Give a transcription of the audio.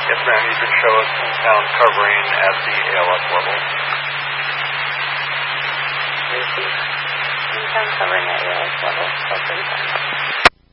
Yes, ma'am. You can show us in-town covering at the ALS level. In-town covering at ALS level.